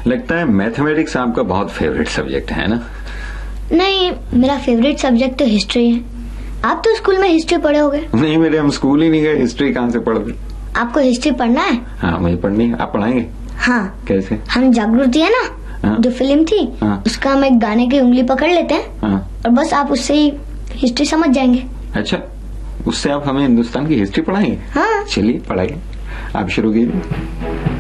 लगता है मैथमेटिक्स आपका बहुत फेवरेट सब्जेक्ट है ना? नहीं, मेरा फेवरेट सब्जेक्ट तो हिस्ट्री है। आप तो स्कूल में हिस्ट्री पढ़े होगे। नहीं मेरे, हम स्कूल ही नहीं गए, हिस्ट्री कहाँ से पढ़ गए? आपको हिस्ट्री पढ़ना है? हाँ मुझे पढ़नी है। आप पढ़ाएंगे? हाँ। कैसे? हम जागृति है ना, हाँ। जो फिल्म थी, हाँ। उसका हम एक गाने की उंगली पकड़ लेते हैं। हाँ। और बस आप उससे ही हिस्ट्री समझ जाएंगे। अच्छा, उससे आप हमें हिंदुस्तान की हिस्ट्री पढ़ाएंगे? हाँ। चलिए पढ़ाइए, आप शुरू कीजिए।